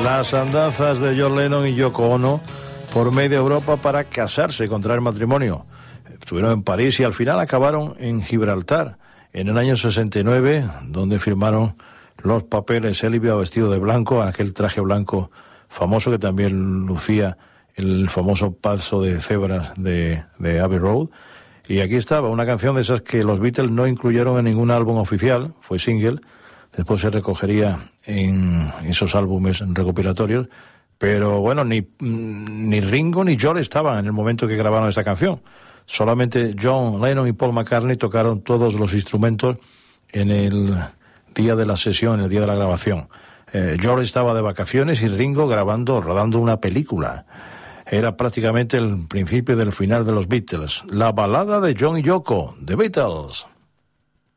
Las andanzas de John Lennon y Yoko Ono por media Europa para casarse, contraer matrimonio. Estuvieron en París y al final acabaron en Gibraltar en el año 69, donde firmaron los papeles. Él iba vestido de blanco, aquel traje blanco famoso que también lucía el famoso paso de cebras de Abbey Road. Y aquí estaba una canción de esas que los Beatles no incluyeron en ningún álbum oficial, fue single, después se recogería en esos álbumes recopilatorios, pero bueno, ni Ringo ni George estaban en el momento que grabaron esta canción. Solamente John Lennon y Paul McCartney tocaron todos los instrumentos en el día de la sesión, en el día de la grabación. George estaba de vacaciones y Ringo rodando una película. Era prácticamente el principio del final de los Beatles. La balada de John y Yoko, The Beatles.